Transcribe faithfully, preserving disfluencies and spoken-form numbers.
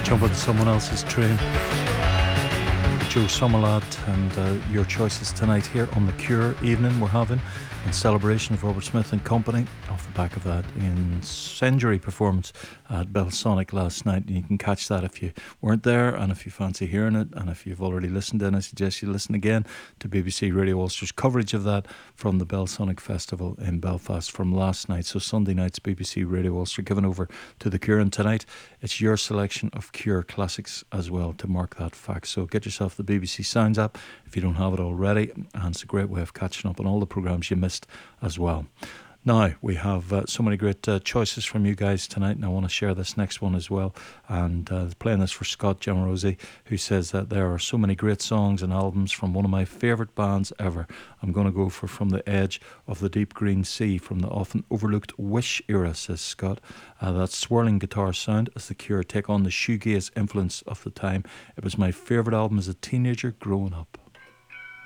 jump on someone else's train. Joe Summerlad and uh, your choices tonight here on the Cure evening we're having in celebration of Robert Smith and Company off the back of that incendiary performance at Belsonic last night. And you can catch that if you weren't there, and if you fancy hearing it, and if you've already listened in, I suggest you listen again to B B C Radio Ulster's coverage of that from the Belsonic Festival in Belfast from last night. So Sunday night's B B C Radio Ulster given over to the Cure, and tonight it's your selection of Cure classics as well to mark that fact. So get yourself the B B C Sounds app if you don't have it already, and it's a great way of catching up on all the programmes you missed as well. Now, we have uh, so many great uh, choices from you guys tonight, and I want to share this next one as well. And uh, playing this for Scott Giammarosi, who says that there are so many great songs and albums from one of my favourite bands ever. I'm going to go for From the Edge of the Deep Green Sea, from the often overlooked Wish era, says Scott. Uh, that swirling guitar sound as the Cure take on the shoegaze influence of the time. It was my favourite album as a teenager growing up.